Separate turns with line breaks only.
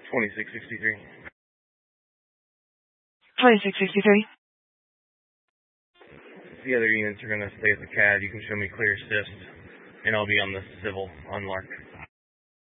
2663.
2663.
The other units are going to stay at the CAD. You can show me clear assist, and I'll be on the civil on Lark.